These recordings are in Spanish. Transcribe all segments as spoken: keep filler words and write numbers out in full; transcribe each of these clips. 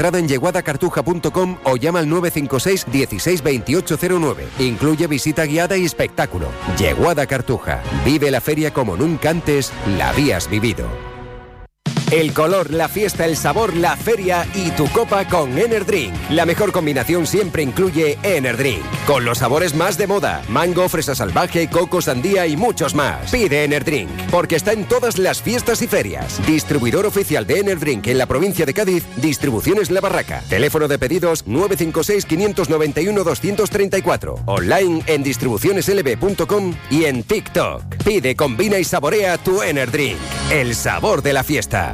en yeguada cartuja punto com o llama al nueve cinco seis dieciséis veintiocho cero nueve. Incluye visita guiada y espectáculo. Yeguada Cartuja. Vive la feria como nunca antes la habías vivido. El color, la fiesta, el sabor, la feria y tu copa con Enerdrink. La mejor combinación siempre incluye Enerdrink. Con los sabores más de moda. Mango, fresa salvaje, coco, sandía y muchos más. Pide Enerdrink, porque está en todas las fiestas y ferias. Distribuidor oficial de Enerdrink en la provincia de Cádiz, Distribuciones La Barraca. Teléfono de pedidos nueve cinco seis, cinco nueve uno, dos tres cuatro. Online en distribuciones l b punto com y en TikTok. Pide, combina y saborea tu Enerdrink. El sabor de la fiesta.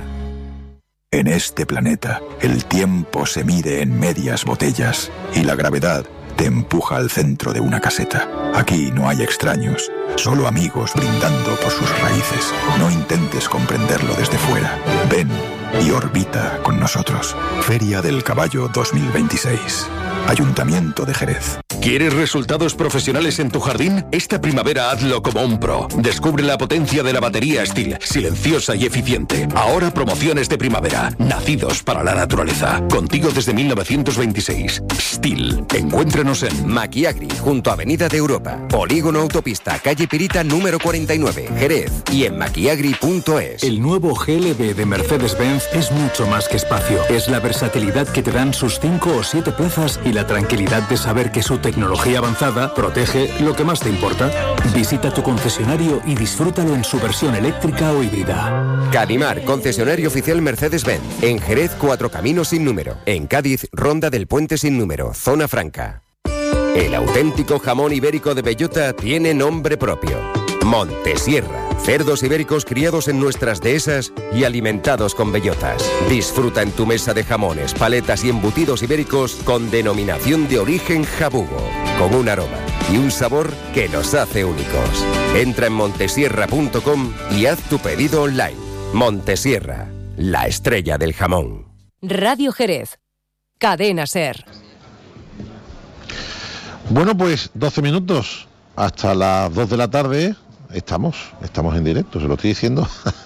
En este planeta, el tiempo se mide en medias botellas y la gravedad te empuja al centro de una caseta. Aquí no hay extraños, solo amigos brindando por sus raíces. No intentes comprenderlo desde fuera. Ven y orbita con nosotros. Feria del Caballo dos mil veintiséis. Ayuntamiento de Jerez. ¿Quieres resultados profesionales en tu jardín? Esta primavera hazlo como un pro. Descubre la potencia de la batería Stihl, silenciosa y eficiente. Ahora promociones de primavera, nacidos para la naturaleza. Contigo desde mil novecientos veintiséis. Stihl. Encuéntranos en Maquiagri, junto a Avenida de Europa. Polígono Autopista, calle Pirita número cuarenta y nueve, Jerez. Y en maquiagri punto es. El nuevo G L B de Mercedes-Benz es mucho más que espacio. Es la versatilidad que te dan sus cinco o siete plazas y la tranquilidad de saber que su tecnología avanzada protege lo que más te importa. Visita tu concesionario y disfrútalo en su versión eléctrica o híbrida. Cadimar, concesionario oficial Mercedes-Benz. En Jerez, Cuatro Caminos sin número. En Cádiz, Ronda del Puente sin número, Zona Franca. El auténtico jamón ibérico de bellota tiene nombre propio. Montesierra. Cerdos ibéricos criados en nuestras dehesas y alimentados con bellotas. Disfruta en tu mesa de jamones, paletas y embutidos ibéricos con denominación de origen jabugo, con un aroma y un sabor que nos hace únicos. Entra en montesierra punto com y haz tu pedido online. Montesierra, la estrella del jamón. Radio Jerez. Cadena SER. Bueno, pues doce minutos hasta las dos de la tarde. Estamos, estamos en directo, se lo estoy diciendo.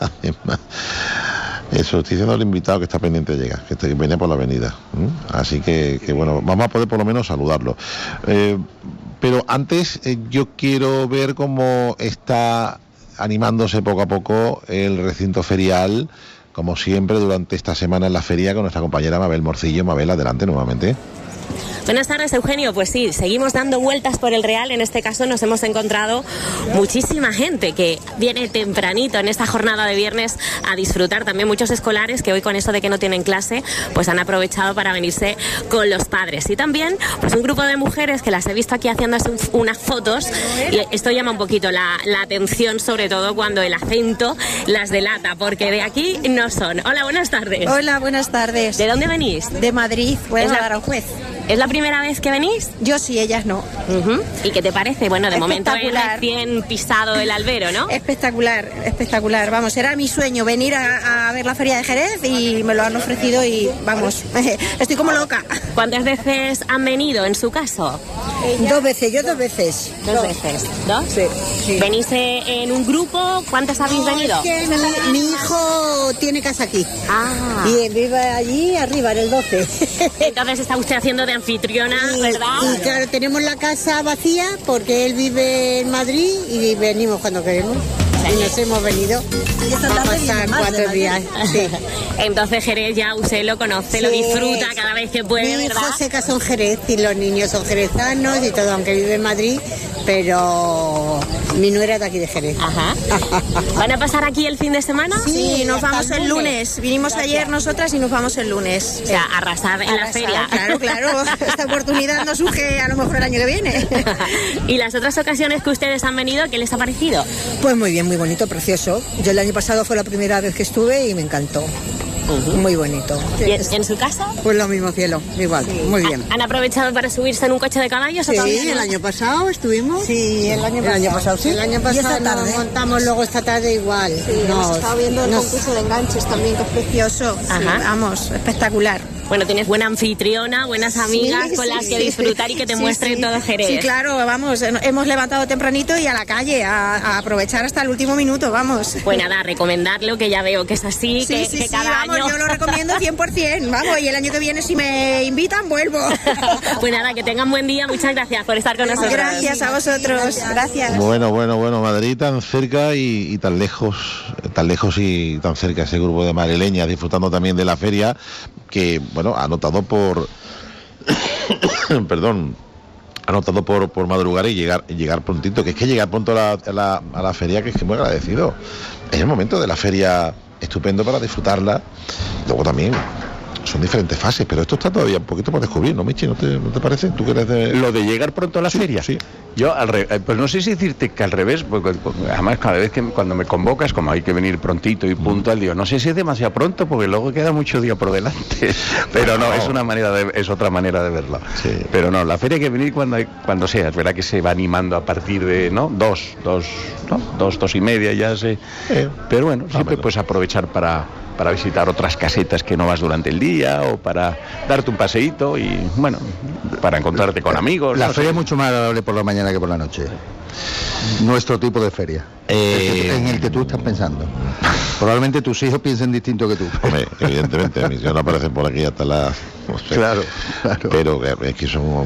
Eso lo estoy diciendo al invitado que está pendiente de llegar, que viene por la avenida. ¿Mm? Así que, que, bueno, vamos a poder por lo menos saludarlo. Eh, pero antes eh, yo quiero ver cómo está animándose poco a poco el recinto ferial, como siempre, durante esta semana en la feria con nuestra compañera Mabel Morcillo. Mabel, adelante nuevamente. Buenas tardes, Eugenio. Pues sí, seguimos dando vueltas por el Real. En este caso nos hemos encontrado muchísima gente que viene tempranito en esta jornada de viernes a disfrutar. También muchos escolares que hoy, con eso de que no tienen clase, pues han aprovechado para venirse con los padres. Y también pues un grupo de mujeres que las he visto aquí haciéndose unas fotos, y esto llama un poquito la, la atención, sobre todo cuando el acento las delata, porque de aquí no son. Hola, buenas tardes. Hola, buenas tardes. ¿De dónde venís? De Madrid, bueno, ¿Es la... Aranjuez. ¿Es la primera vez que venís? Yo sí, ellas no. Uh-huh. ¿Y qué te parece? Bueno, de momento es recién pisado el albero, ¿no? Espectacular, espectacular. Vamos, era mi sueño venir a, a ver la Feria de Jerez y me lo han ofrecido y vamos, estoy como loca. ¿Cuántas veces han venido en su caso? Ella, dos veces, yo dos veces. ¿Dos, dos. veces? ¿Dos? Sí, sí. ¿Venís en un grupo? ¿Cuántas habéis no, venido? Es que mi, mi hijo tiene casa aquí. Ah. Y vive allí arriba, en el doce. Entonces está usted haciendo de anfitriona, y, ¿verdad? Y claro, tenemos la casa vacía porque él vive en Madrid y venimos cuando queremos. Y nos hemos venido a pasar cuatro días. Sí. Entonces Jerez ya usted lo conoce, sí, lo disfruta cada vez que puede, mi ¿verdad? Mi hijo se casó en Jerez y los niños son jerezanos y todo, aunque vive en Madrid, pero mi nuera es de aquí de Jerez. Ajá. ¿Van a pasar aquí el fin de semana? Sí, sí, nos vamos el lunes. lunes. Vinimos Gracias. ayer nosotras y nos vamos el lunes. O sea, arrasar en arrasar, la feria. Claro, claro. Esta oportunidad no surge a lo mejor el año que viene. ¿Y las otras ocasiones que ustedes han venido, qué les ha parecido? Pues muy bien, muy bonito, precioso. Yo el año pasado fue la primera vez que estuve y me encantó. Uh-huh. Muy bonito. ¿Y en, en su casa? Pues lo mismo, cielo, igual, sí. Muy bien. ¿Han aprovechado para subirse en un coche de caballos? Sí, ¿o el año pasado estuvimos. Sí, el año pasado. El año pasado, sí. El año pasado nos montamos luego esta tarde igual. Sí, nos, hemos estado viendo el nos... concurso de enganches también, que es precioso. Ajá. Sí, vamos, espectacular. Bueno, tienes buena anfitriona, buenas amigas sí, con sí, las que sí. disfrutar y que te sí, muestren sí. todo Jerez. Sí, claro, vamos, hemos levantado tempranito y a la calle, a, a aprovechar hasta el último minuto, vamos. Pues nada, recomendarlo, que ya veo que es así, sí, que, sí, que sí, cada vamos, año... yo lo recomiendo cien por ciento, vamos, y el año que viene si me invitan, vuelvo. Pues nada, que tengan buen día, muchas gracias por estar con nosotros. Gracias a vosotros, gracias. Bueno, bueno, bueno, Madrid tan cerca y, y tan lejos, tan lejos y tan cerca ese grupo de madrileñas disfrutando también de la feria, que, bueno, anotado por... perdón... anotado por, por madrugar y llegar y llegar prontito, que es que llegar pronto a la, a la, a la feria, que es que muy agradecido. Es el momento de la feria estupendo para disfrutarla. Luego también son diferentes fases, pero esto está todavía un poquito por descubrir, ¿no, Michi? ¿No te, no te parece? ¿Tú que eres de...? Lo de llegar pronto a la sí, feria. Sí. Yo, al re... pues no sé si decirte que al revés, porque además cada vez que cuando me convocas, como hay que venir prontito y puntual, digo, no sé si es demasiado pronto, porque luego queda mucho día por delante. Pero no, no. es una manera de, es otra manera de verlo. Sí. Pero no, la feria hay que venir cuando hay, cuando sea. Es verdad que se va animando a partir de, ¿no? Dos, dos, ¿no? Dos, dos y media ya se. Eh, Pero bueno, siempre puedes aprovechar para. para visitar otras casetas que no vas durante el día o para darte un paseíto y, bueno, para encontrarte con amigos. La ¿no? feria es mucho más agradable por la mañana que por la noche. Nuestro tipo de feria, eh... en el que tú estás pensando. Probablemente tus hijos piensen distinto que tú. Hombre, evidentemente, mis hijos no aparecen por aquí hasta las... No sé, claro, claro. Pero es que son,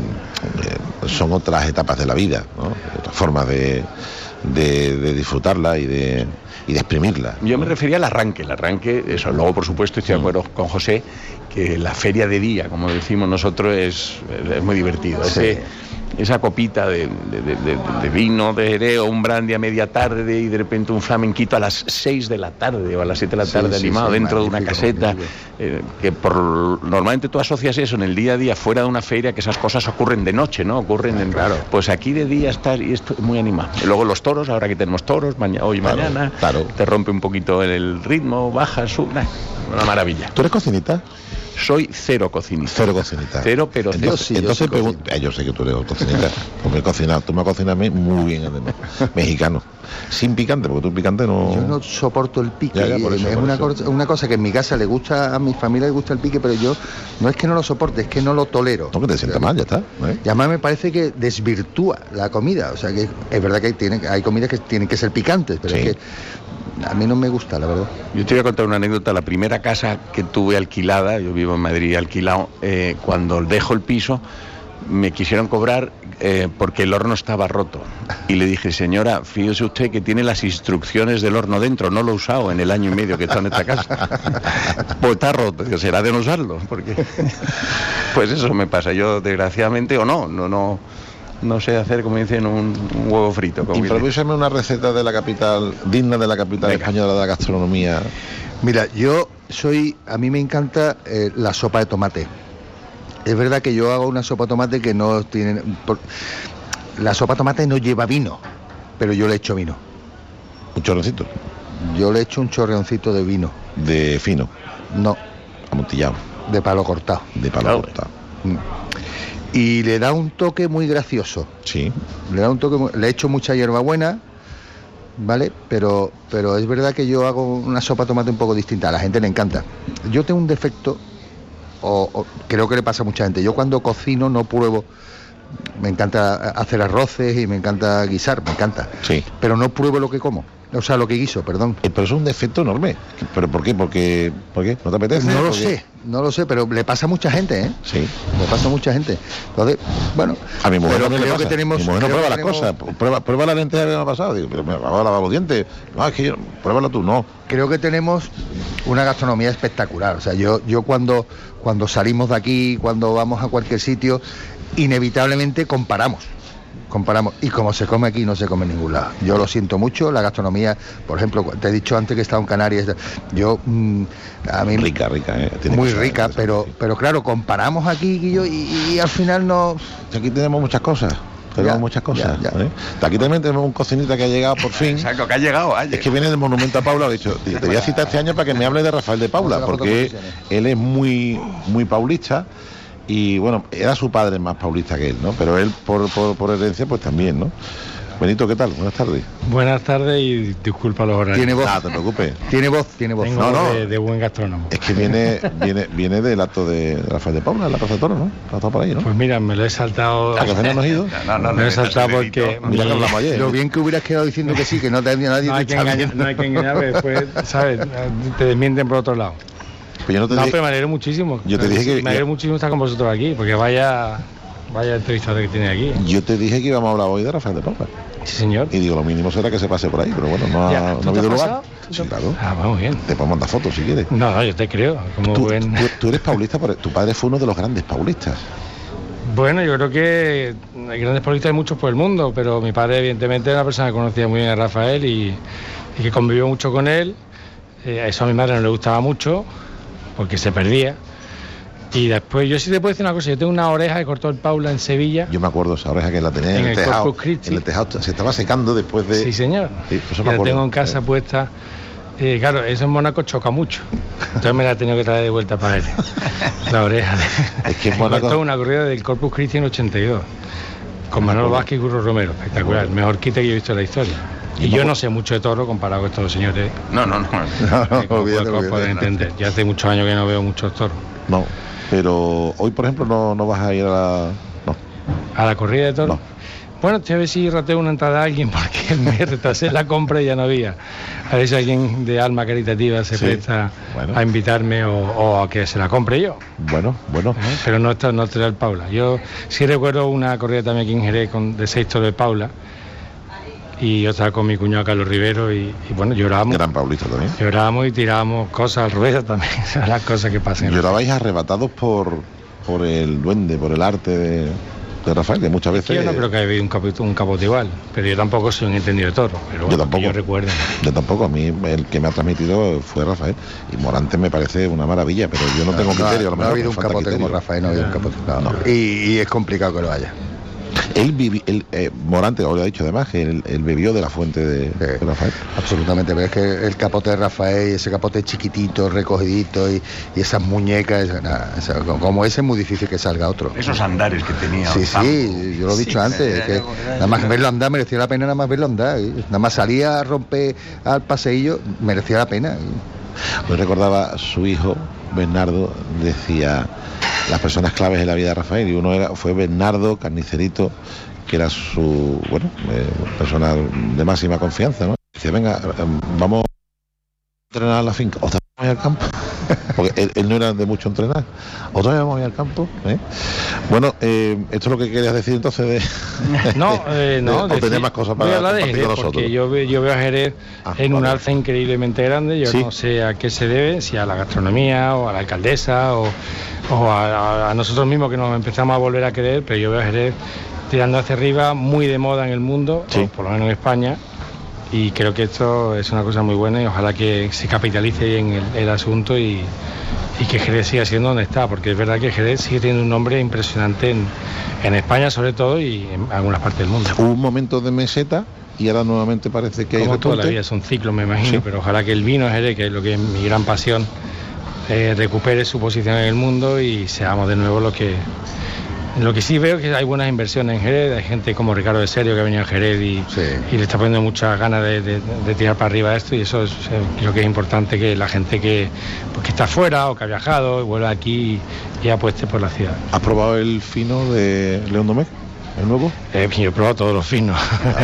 son otras etapas de la vida, ¿no? Otras formas de, de, de disfrutarla y de... y de exprimirla. Yo me refería al arranque, el arranque, eso. Luego, por supuesto, estoy de acuerdo con José, que la feria de día, como decimos nosotros, es, es muy divertido. Sí. Ese, esa copita de, de, de, de, de vino, de Jerez, o un brandy a media tarde y de repente un flamenquito a las seis de la tarde o a las siete de la tarde, sí, animado, sí, sí, dentro de una caseta, eh, que por normalmente tú asocias eso en el día a día fuera de una feria, que esas cosas ocurren de noche, ¿no? Ocurren en, claro. Pues aquí de día estás y esto es muy animado. Y luego los toros, ahora que tenemos toros, mañana, hoy y claro, mañana, claro. Te rompe un poquito el ritmo, baja, sube, nah, una maravilla. ¿Tú eres cocinita? Soy cero cocinita. Cero cocinita. Cero, pero cero. Entonces, sí, entonces yo, pregun- eh, yo sé que tú eres cocinita. Porque he cocinado, tú me has cocinado muy bien, además. Mexicano. Sin picante, porque tú picante no... Yo no soporto el pique. Ya, ya, por eso, es por una, eso. Cosa, una cosa que en mi casa le gusta, a mi familia le gusta el pique, pero yo no es que no lo soporte, es que no lo tolero. No, que te sientas mal, ya está. ¿eh? Y además me parece que desvirtúa la comida. O sea, que es verdad que hay, tiene, hay comidas que tienen que ser picantes, pero sí. Es que a mí no me gusta, la verdad. Yo te voy a contar una anécdota. La primera casa que tuve alquilada, yo vivo en Madrid alquilado, eh, cuando dejo el piso, me quisieron cobrar eh, porque el horno estaba roto. Y le dije, señora, fíjese usted que tiene las instrucciones del horno dentro, no lo he usado en el año y medio que está en esta casa. Pues está roto, digo, será de no usarlo, porque... Pues eso me pasa, yo desgraciadamente, o no, no, no... no sé hacer, como dicen, un, un huevo frito. Improvísame una receta de la capital, digna de la capital Venga. española de la gastronomía. Mira, yo soy, a mí me encanta eh, la sopa de tomate. Es verdad que yo hago una sopa de tomate que no tiene... Por, la sopa de tomate no lleva vino, pero yo le echo vino. ¿Un chorroncito? Yo le echo un chorroncito de vino. ¿De fino? No. Amontillado. De palo cortado. De palo claro. cortado. Mm. Y le da un toque muy gracioso. Sí. Le da un toque muy... Le echo mucha hierbabuena, ¿vale? Pero, pero es verdad que yo hago una sopa de tomate un poco distinta. A la gente le encanta. Yo tengo un defecto, o, o creo que le pasa a mucha gente. Yo cuando cocino no pruebo. Me encanta hacer arroces y me encanta guisar, me encanta. Sí. Pero no pruebo lo que como. O sea, lo que guiso, perdón. Pero es un defecto enorme. ¿Pero por qué? Porque, ¿por qué? ¿No te apetece? No lo porque... sé, no lo sé, pero le pasa a mucha gente, ¿eh? Sí. Le pasa a mucha gente. Entonces, bueno... A mi mujer pero no le creo pasa. que tenemos... Mi mujer no prueba las tenemos... cosas. Prueba, prueba la lenteja que me ha pasado. Digo, pero me va a lavar los dientes. No, es que yo... Pruébalo tú, no. Creo que tenemos una gastronomía espectacular. O sea, yo, yo cuando, cuando salimos de aquí, cuando vamos a cualquier sitio, inevitablemente comparamos. comparamos y como se come aquí no se come en ningún lado. Yo lo siento mucho, la gastronomía, por ejemplo, te he dicho antes que he estado en Canarias, yo mmm, a mí rica, rica, eh. Tiene muy cosas, rica, pero pero claro, comparamos aquí y, yo, y, y al final no. Aquí tenemos muchas cosas. Tenemos ya, muchas cosas. Ya, ya. ¿eh? Aquí también tenemos un cocinita que ha llegado por fin. Exacto, que ha llegado. Es que viene del Monumento a Paula. He dicho, te voy a citar este año para que me hable de Rafael de Paula, porque él es muy, muy paulista. Y bueno, era su padre más paulista que él, ¿no? Pero él, por, por, por herencia, pues también, ¿no? Benito, ¿qué tal? Buenas tardes. Buenas tardes y disculpa los horarios. Tiene voz. Ah, no te preocupes. Tiene voz, tiene voz. Tengo No, no. De, de buen gastrónomo. Es que viene viene viene del acto de Rafael de Paula, en la Plaza de Toros, ¿no? Ha estado por ahí, ¿no? Pues mira, me lo he saltado. ¿A que apenas no has ido? No, no, me lo he saltado Benito. porque. Mira que hablamos ayer. Lo bien que hubieras quedado diciendo que sí, que no te había nadie. No hay, te que está engañar, viendo. no hay que engañar, después, ¿sabes? Te desmienten por otro lado. Pues yo no te No, dije- pero me alegro muchísimo. Yo te dije que- Me alegro muchísimo estar con vosotros aquí, porque vaya. Vaya entrevistador que tiene aquí. Yo te dije que íbamos a hablar hoy de Rafael de Paula. Sí, señor. Y digo, lo mínimo será que se pase por ahí, pero bueno, no ha, Ya, no ¿tú ha te habido has lugar. pasado? Sí, claro. Ah, vamos bien. Te puedo mandar fotos si quieres. No, no, yo te creo. Como Tú, buen... tú- tú eres paulista, pero tu padre fue uno de los grandes paulistas. Bueno, yo creo que hay grandes paulistas hay muchos por el mundo, pero mi padre evidentemente era una persona que conocía muy bien a Rafael y, y que convivió mucho con él. Eh, a eso a mi madre no le gustaba mucho, porque se perdía. Y después, yo sí te puedo decir una cosa, yo tengo una oreja que cortó el Paula en Sevilla. Yo me acuerdo esa oreja que la tenía en, En el, el tejado. Corpus Christi. En el tejado se estaba secando después de. Sí, señor. Sí, eso Y me la acuerdo. tengo en casa puesta. Eh, claro, eso en Mónaco choca mucho. Entonces me la he tenido que traer de vuelta para él. La oreja. Es que en Me Mónaco- costó una corrida del Corpus Christi en ochenta y dos. Con Manolo Vázquez y Curro Romero. Espectacular. El mejor quite que yo he visto en la historia. Y yo no sé mucho de toro comparado con estos señores. No, no, no. No, no, que como olvídate, puedo- puedo olvídate. entender. Ya hace muchos años que no veo muchos toros. No, pero hoy, por ejemplo, no, no vas a ir a la. No. ¿A la corrida de toros? No. Bueno, te voy a ver si rateo una entrada a alguien porque me retrasé la compra y ya no había. A ver si alguien de alma caritativa se Sí. presta Bueno. a invitarme o, o a que se la compre yo. Bueno, bueno. ¿eh? Pero no está no trae el Paula. Yo sí recuerdo una corrida también aquí en Jerez con, de seis toros de Paula y yo estaba con mi cuñado Carlos Rivero y, y bueno, llorábamos. Gran paulista también. Llorábamos y tirábamos cosas al ruedo también, son las cosas que pasan. Llorabais arrebatados por, por el duende, por el arte de, de Rafael, que muchas veces. Yo no creo que haya habido un capote, un capote igual, pero yo tampoco soy un entendido de toro. Pero bueno, Yo tampoco. que yo recuerdo. Yo tampoco, a mí el que me ha transmitido fue Rafael. Y Morante me parece una maravilla, pero yo no, tengo No, criterio. A lo no ha mejor habido me un falta capote criterio. como Rafael, no ha habido un capote. No, No. Y, y es complicado que lo haya. Él vivi, él, eh, Morante, ahora ha dicho además, que él, él bebió de la fuente de, de Rafael. Absolutamente, pero es que el capote de Rafael, ese capote chiquitito, recogidito y, y esas muñecas, nada, o sea, como ese es muy difícil que salga otro. Esos andares que tenía. Sí, Ozampo. sí, yo lo he dicho Sí, antes, era- que era- nada más verlo andar merecía la pena, nada más verlo andar. ¿eh? Nada más salía a romper al paseillo, merecía la pena. Hoy recordaba su hijo, Bernardo, decía las personas claves en la vida de Rafael, y uno era fue Bernardo Carnicerito, que era su, bueno, eh, persona de máxima confianza, ¿no? Decía, venga, eh, vamos a entrenar a la finca, otra vez vamos al campo, porque él, él no era de mucho entrenar, otra vez vamos al campo, ¿eh? Bueno, eh, esto es lo que querías decir entonces de... No, eh, no. de- o decir- tener más cosas voy a para hablar de compartir Jerez, con nosotros. porque yo, ve- yo veo a Jerez Ah, en un vale. alza increíblemente grande. Yo Sí. no sé a qué se debe, si a la gastronomía o a la alcaldesa o, o a, a- a nosotros mismos que nos empezamos a volver a querer, pero yo veo a Jerez tirando hacia arriba, muy de moda en el mundo, Sí. o por lo menos en España. Y creo que esto es una cosa muy buena y ojalá que se capitalice en el, el asunto y, y que Jerez siga siendo donde está, porque es verdad que Jerez sigue teniendo un nombre impresionante en, en España sobre todo y en algunas partes del mundo. Hubo un momento de meseta y ahora nuevamente parece que hay Como toda la repunte. vida, es un ciclo, me imagino, Sí. pero ojalá que el vino Jerez, que es lo que es mi gran pasión, eh, recupere su posición en el mundo y seamos de nuevo lo que... Lo que sí veo es que hay buenas inversiones en Jerez, hay gente como Ricardo de Serio que ha venido a Jerez y, Sí. y le está poniendo muchas ganas de, de- de tirar para arriba esto y eso es, eh, creo que es importante que la gente que, pues, que está fuera o que ha viajado y vuelva aquí y, y apueste por la ciudad. ¿Has probado el fino de León Domecq, el nuevo? Eh, yo he probado todos los finos.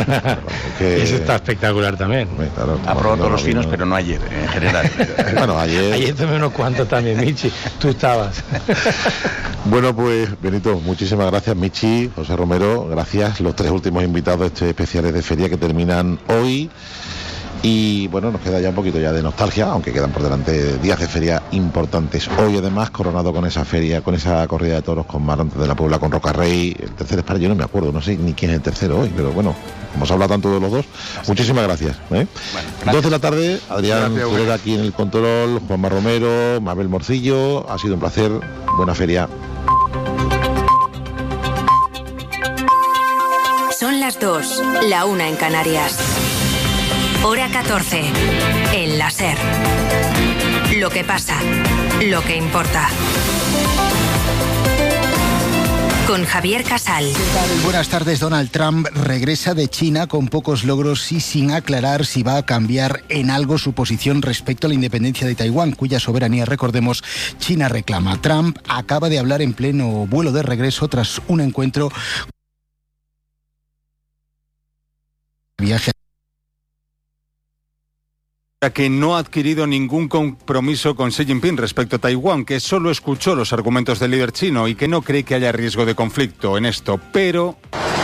que- Y eso está espectacular también. Bueno, claro, Ha probado todos los finos, vino. pero no ayer, en general. Bueno, ayer... Ayer tomé unos cuantos también, Michi. Tú estabas. Bueno, pues Benito, muchísimas gracias, Michi, José Romero, gracias, los tres últimos invitados de este especiales de feria que terminan hoy. Y bueno, nos queda ya un poquito ya de nostalgia, aunque quedan por delante días de feria importantes. Hoy además coronado con esa feria, con esa corrida de toros con Mar antes de la Puebla, con Rocarrey. El tercer es para, yo no me acuerdo, no sé ni quién es el tercero hoy, pero bueno, como se habla tanto de los dos, muchísimas gracias. ¿eh? gracias. Dos de la tarde, Adrián Gracias, Fulera aquí en el control, Juanma Romero, Mabel Morcillo, ha sido un placer, buena feria. Son las dos, la una en Canarias. Hora catorce. El láser. Lo que pasa, lo que importa. con Javier Casal. ¿Qué tal? Buenas tardes. Donald Trump regresa de China con pocos logros y sin aclarar si va a cambiar en algo su posición respecto a la independencia de Taiwán, cuya soberanía, recordemos, China reclama. Trump acaba de hablar en pleno vuelo de regreso tras un encuentro viaje que no ha adquirido ningún compromiso con Xi Jinping respecto a Taiwán, que solo escuchó los argumentos del líder chino y que no cree que haya riesgo de conflicto en esto, pero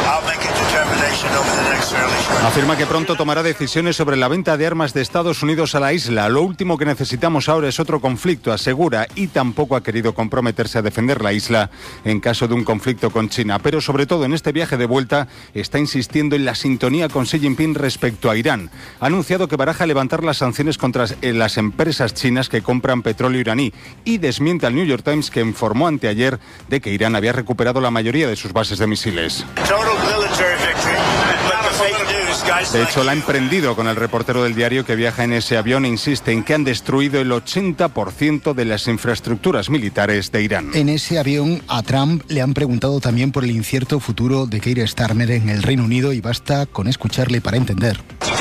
afirma que pronto tomará decisiones sobre la venta de armas de Estados Unidos a la isla. Lo último que necesitamos ahora es otro conflicto, asegura, y tampoco ha querido comprometerse a defender la isla en caso de un conflicto con China. Pero sobre todo en este viaje de vuelta está insistiendo en la sintonía con Xi Jinping respecto a Irán. Ha anunciado que baraja levantar las sanciones contra las empresas chinas que compran petróleo iraní y desmiente al New York Times, que informó anteayer de que Irán había recuperado la mayoría de sus bases de misiles. De hecho, la ha emprendido con el reportero del diario que viaja en ese avión e insiste en que han destruido el ochenta por ciento de las infraestructuras militares de Irán. En ese avión a Trump le han preguntado también por el incierto futuro de Keir Starmer en el Reino Unido y basta con escucharle para entender.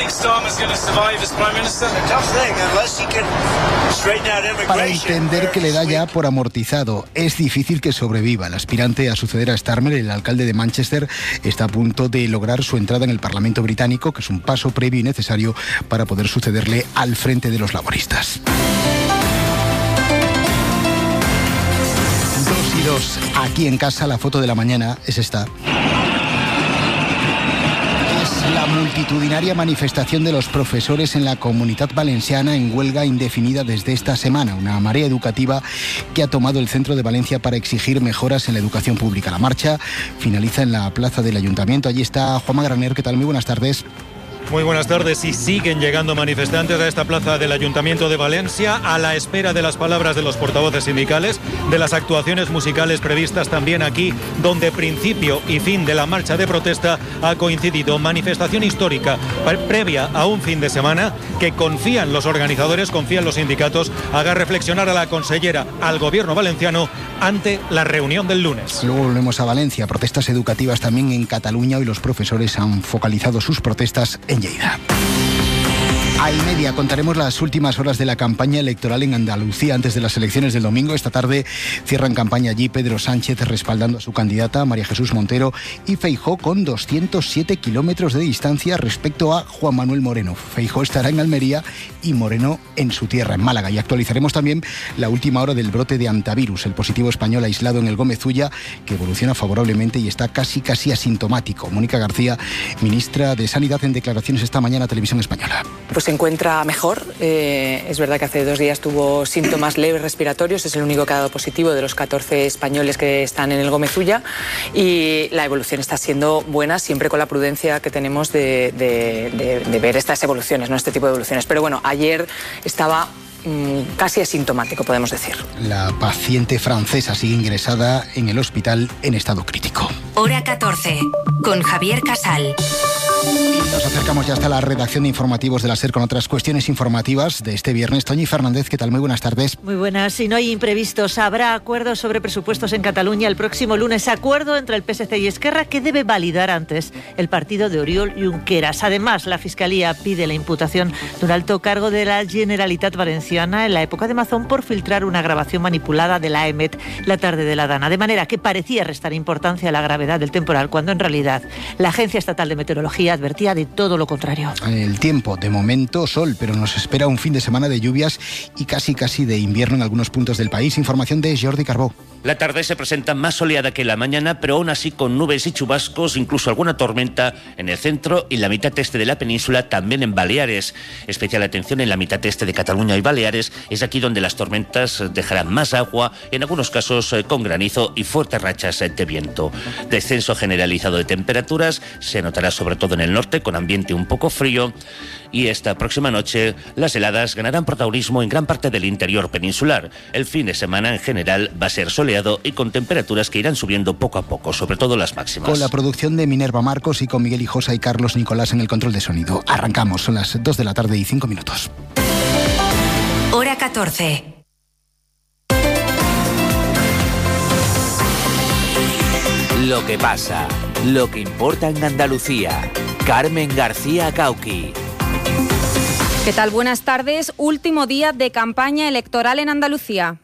Para entender que le da ya por amortizado. Es difícil que sobreviva. El aspirante a suceder a Starmer, el alcalde de Manchester, está a punto de lograr su entrada en el Parlamento británico, que es un paso previo y necesario para poder sucederle al frente de los laboristas. Dos y dos. Aquí en casa la foto de la mañana es esta. La multitudinaria manifestación de los profesores en la Comunitat Valenciana en huelga indefinida desde esta semana. Una marea educativa que ha tomado el centro de Valencia para exigir mejoras en la educación pública. La marcha finaliza en la plaza del Ayuntamiento. Allí está Juanma Graner. ¿Qué tal? Muy buenas tardes. Muy buenas tardes. Y siguen llegando manifestantes a esta plaza del Ayuntamiento de Valencia a la espera de las palabras de los portavoces sindicales, de las actuaciones musicales previstas también aquí, donde principio y fin de la marcha de protesta ha coincidido. Manifestación histórica previa a un fin de semana que confían los organizadores, confían los sindicatos, haga reflexionar a la consellera, al gobierno valenciano ante la reunión del lunes. Luego volvemos a Valencia. Protestas educativas también en Cataluña. Hoy los profesores han focalizado sus protestas en Lleida. A y media contaremos las últimas horas de la campaña electoral en Andalucía antes de las elecciones del domingo. Esta tarde cierran campaña allí Pedro Sánchez respaldando a su candidata María Jesús Montero y Feijóo con doscientos siete kilómetros de distancia respecto a Juan Manuel Moreno. Feijóo estará en Almería y Moreno en su tierra, en Málaga. Y actualizaremos también la última hora del brote de antivirus, el positivo español aislado en el Gómez Ulla, que evoluciona favorablemente y está casi casi asintomático. Mónica García, ministra de Sanidad, en declaraciones esta mañana a Televisión Española. Pues se encuentra mejor. Eh, es verdad que hace dos días tuvo síntomas leves respiratorios. Es el único que ha dado positivo de los catorce españoles que están en el Gómez Ulla. Y la evolución está siendo buena, siempre con la prudencia que tenemos de, de, de, de ver estas evoluciones, no este tipo de evoluciones. Pero bueno, ayer estaba mmm, casi asintomático, podemos decir. La paciente francesa sigue ingresada en el hospital en estado crítico. Hora catorce, con Javier Casal. Nos acercamos ya hasta la redacción de informativos de la SER con otras cuestiones informativas de este viernes. Toñi Fernández, ¿qué tal? Muy buenas tardes. Muy buenas. Si no hay imprevistos, habrá acuerdos sobre presupuestos en Cataluña el próximo lunes. Acuerdo entre el P S C y Esquerra que debe validar antes el partido de Oriol Junqueras. Además, la Fiscalía pide la imputación de un alto cargo de la Generalitat Valenciana en la época de Mazón por filtrar una grabación manipulada de la E M E T la tarde de la Dana. De manera que parecía restar importancia a la gravedad del temporal, cuando en realidad la Agencia Estatal de Meteorología advertía de todo lo contrario. El tiempo, de momento sol, pero nos espera un fin de semana de lluvias y casi casi de invierno en algunos puntos del país. Información de Jordi Carbó. La tarde se presenta más soleada que la mañana, pero aún así con nubes y chubascos, incluso alguna tormenta en el centro y la mitad este de la península, también en Baleares. Especial atención en la mitad este de Cataluña y Baleares, es aquí donde las tormentas dejarán más agua, en algunos casos con granizo y fuertes rachas de viento. Descenso generalizado de temperaturas, se notará sobre todo en el norte, con ambiente un poco frío, y esta próxima noche las heladas ganarán protagonismo en gran parte del interior peninsular. El fin de semana en general va a ser soleado y con temperaturas que irán subiendo poco a poco, sobre todo las máximas. Con la producción de Minerva Marcos y con Miguel Hijosa y Carlos Nicolás en el control de sonido. Arrancamos, son las dos de la tarde y cinco minutos. Hora catorce. Lo que pasa, lo que importa en Andalucía. Carmen García Cauqui. ¿Qué tal? Buenas tardes. Último día de campaña electoral en Andalucía.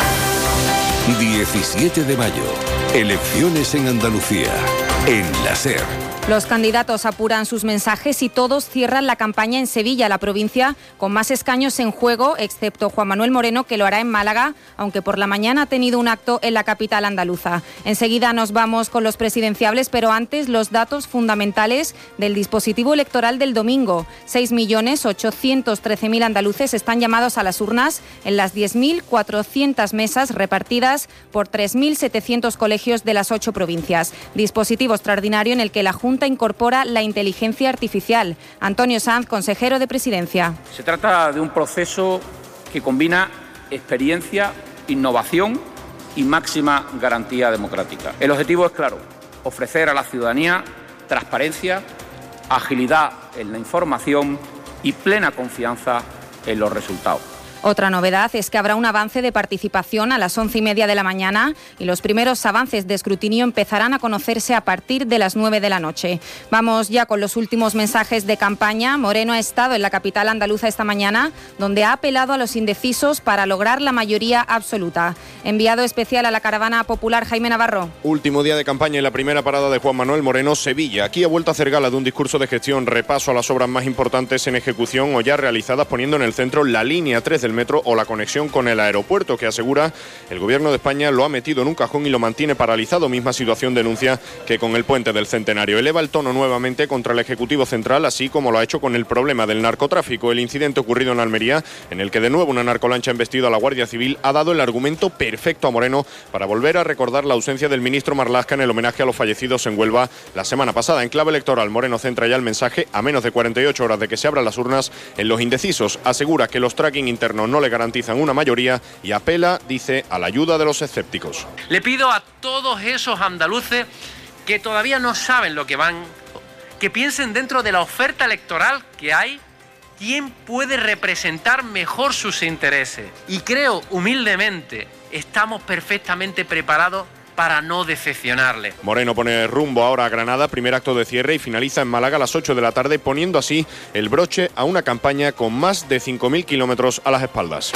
diecisiete de mayo. Elecciones en Andalucía. En la SER. Los candidatos apuran sus mensajes y todos cierran la campaña en Sevilla, la provincia con más escaños en juego, excepto Juan Manuel Moreno, que lo hará en Málaga, aunque por la mañana ha tenido un acto en la capital andaluza. Enseguida nos vamos con los presidenciables, pero antes los datos fundamentales del dispositivo electoral del domingo. seis millones ochocientos trece mil andaluces están llamados a las urnas en las diez mil cuatrocientas mesas repartidas por tres mil setecientos colegios de las ocho provincias. Dispositivo extraordinario en el que la Junta incorpora la inteligencia artificial. Antonio Sanz, consejero de Presidencia. Se trata de un proceso que combina experiencia, innovación y máxima garantía democrática. El objetivo es claro: ofrecer a la ciudadanía transparencia, agilidad en la información y plena confianza en los resultados. Otra novedad es que habrá un avance de participación a las once y media de la mañana y los primeros avances de escrutinio empezarán a conocerse a partir de las nueve de la noche. Vamos ya con los últimos mensajes de campaña. Moreno ha estado en la capital andaluza esta mañana, donde ha apelado a los indecisos para lograr la mayoría absoluta. Enviado especial a la caravana popular, Jaime Navarro. Último día de campaña en la primera parada de Juan Manuel Moreno, Sevilla. Aquí ha vuelto a hacer gala de un discurso de gestión, repaso a las obras más importantes en ejecución o ya realizadas, poniendo en el centro la línea tres del metro o la conexión con el aeropuerto, que asegura el Gobierno de España lo ha metido en un cajón y lo mantiene paralizado. Misma situación denuncia que con el puente del Centenario. Eleva el tono nuevamente contra el Ejecutivo Central, así como lo ha hecho con el problema del narcotráfico. El incidente ocurrido en Almería, en el que de nuevo una narcolancha ha embestido a la Guardia Civil, ha dado el argumento perfecto a Moreno para volver a recordar la ausencia del ministro Marlaska en el homenaje a los fallecidos en Huelva la semana pasada. En clave electoral, Moreno centra ya el mensaje, a menos de cuarenta y ocho horas de que se abran las urnas, en los indecisos. Asegura que los tracking internos no le garantizan una mayoría y apela, dice, a la ayuda de los escépticos. Le pido a todos esos andaluces que todavía no saben lo que van, que piensen dentro de la oferta electoral que hay, quién puede representar mejor sus intereses. Y creo, humildemente, estamos perfectamente preparados para no decepcionarle. Moreno pone rumbo ahora a Granada, primer acto de cierre, y finaliza en Málaga a las ocho de la tarde, poniendo así el broche a una campaña con más de cinco mil kilómetros a las espaldas.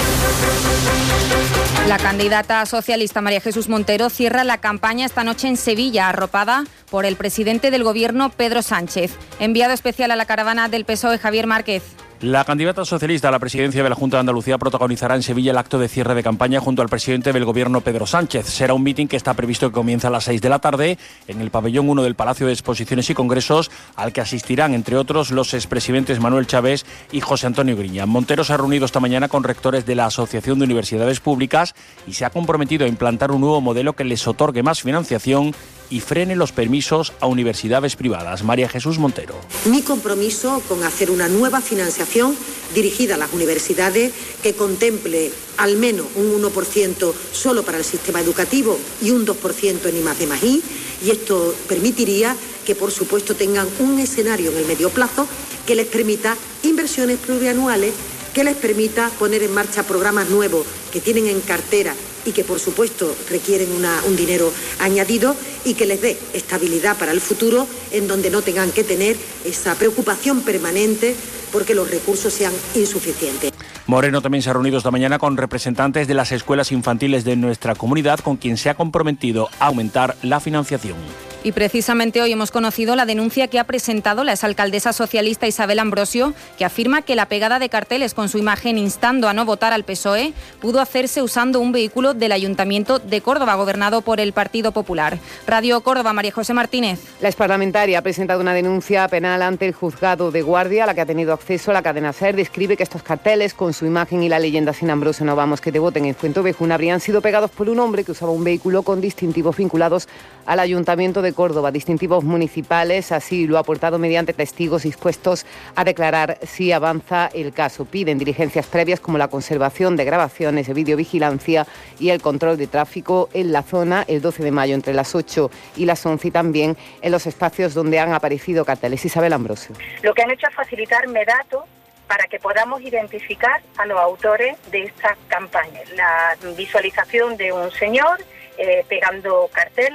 La candidata socialista María Jesús Montero cierra la campaña esta noche en Sevilla, arropada por el presidente del Gobierno, Pedro Sánchez. Enviado especial a la caravana del P S O E, Javier Márquez. La candidata socialista a la presidencia de la Junta de Andalucía protagonizará en Sevilla el acto de cierre de campaña junto al presidente del Gobierno, Pedro Sánchez. Será un mitin que está previsto que comience a las seis de la tarde en el pabellón uno del Palacio de Exposiciones y Congresos, al que asistirán, entre otros, los expresidentes Manuel Chávez y José Antonio Griñán. Montero se ha reunido esta mañana con rectores de la Asociación de Universidades Públicas y se ha comprometido a implantar un nuevo modelo que les otorgue más financiación y frene los permisos a universidades privadas. María Jesús Montero. Mi compromiso con hacer una nueva financiación dirigida a las universidades que contemple al menos un uno por ciento solo para el sistema educativo y un dos por ciento en I más D más I, y esto permitiría que, por supuesto, tengan un escenario en el medio plazo que les permita inversiones plurianuales, que les permita poner en marcha programas nuevos que tienen en cartera y que, por supuesto, requieren una, un dinero añadido, y que les dé estabilidad para el futuro, en donde no tengan que tener esa preocupación permanente porque los recursos sean insuficientes. Moreno también se ha reunido esta mañana con representantes de las escuelas infantiles de nuestra comunidad, con quien se ha comprometido a aumentar la financiación. Y precisamente hoy hemos conocido la denuncia que ha presentado la exalcaldesa socialista Isabel Ambrosio, que afirma que la pegada de carteles con su imagen instando a no votar al P S O E pudo hacerse usando un vehículo del Ayuntamiento de Córdoba, gobernado por el Partido Popular. Radio Córdoba, María José Martínez. La exparlamentaria ha presentado una denuncia penal ante el juzgado de guardia, a la que ha tenido acceso la cadena SER. Describe que estos carteles con su imagen y la leyenda "Sin Ambrosio no vamos que te voten" en Fuentovejuna habrían sido pegados por un hombre que usaba un vehículo con distintivos vinculados al Ayuntamiento de Córdoba, distintivos municipales. Así lo ha aportado mediante testigos dispuestos a declarar si avanza el caso. Piden diligencias previas como la conservación de grabaciones de videovigilancia y el control de tráfico en la zona el doce de mayo entre las ocho y las once, y también en los espacios donde han aparecido carteles. Isabel Ambrosio. Lo que han hecho es facilitarme datos para que podamos identificar a los autores de estas campañas. La visualización de un señor eh, pegando carteles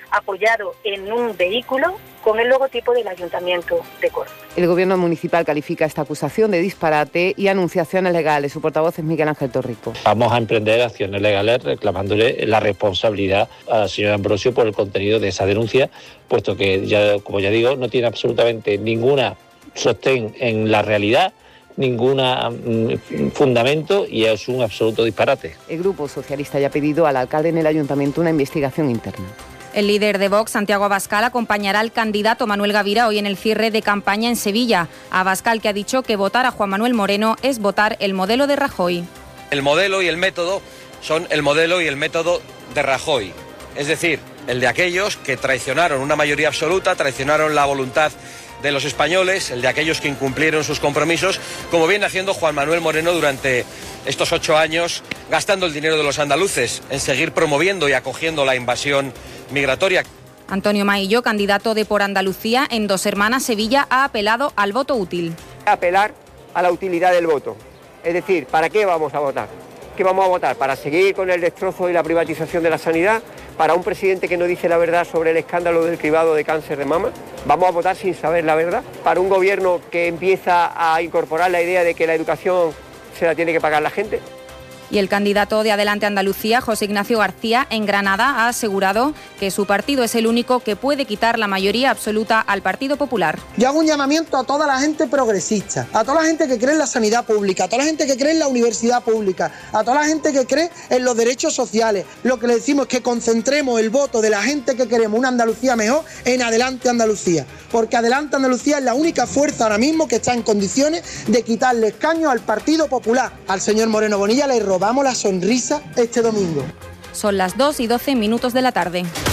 apoyado en un vehículo con el logotipo del Ayuntamiento de Córdoba. El Gobierno municipal califica esta acusación de disparate y anuncia acciones legales. Su portavoz es Miguel Ángel Torrico. Vamos a emprender acciones legales reclamándole la responsabilidad al señor Ambrosio por el contenido de esa denuncia, puesto que, ya, como ya digo, no tiene absolutamente ninguna sostén en la realidad, ningún mm, fundamento y es un absoluto disparate. El Grupo Socialista ya ha pedido al alcalde en el Ayuntamiento una investigación interna. El líder de Vox, Santiago Abascal, acompañará al candidato Manuel Gavira hoy en el cierre de campaña en Sevilla. Abascal, que ha dicho que votar a Juan Manuel Moreno es votar el modelo de Rajoy. El modelo y el método son el modelo y el método de Rajoy. Es decir, el de aquellos que traicionaron una mayoría absoluta, traicionaron la voluntad de los españoles, el de aquellos que incumplieron sus compromisos, como viene haciendo Juan Manuel Moreno durante estos ocho años, gastando el dinero de los andaluces en seguir promoviendo y acogiendo la invasión migratoria. Antonio Maillo, candidato de Por Andalucía en Dos Hermanas Sevilla, ha apelado al voto útil. Apelar a la utilidad del voto. Es decir, ¿para qué vamos a votar? ¿Qué vamos a votar? ¿Para seguir con el destrozo y la privatización de la sanidad? ¿Para un presidente que no dice la verdad sobre el escándalo del cribado de cáncer de mama? ¿Vamos a votar sin saber la verdad? ¿Para un gobierno que empieza a incorporar la idea de que la educación se la tiene que pagar la gente? Y el candidato de Adelante Andalucía, José Ignacio García, en Granada, ha asegurado que su partido es el único que puede quitar la mayoría absoluta al Partido Popular. Yo hago un llamamiento a toda la gente progresista, a toda la gente que cree en la sanidad pública, a toda la gente que cree en la universidad pública, a toda la gente que cree en los derechos sociales. Lo que le decimos es que concentremos el voto de la gente que queremos una Andalucía mejor en Adelante Andalucía, porque Adelante Andalucía es la única fuerza ahora mismo que está en condiciones de quitarle escaños al Partido Popular. Al señor Moreno Bonilla le robamos la sonrisa este domingo. Son las dos y doce minutos de la tarde.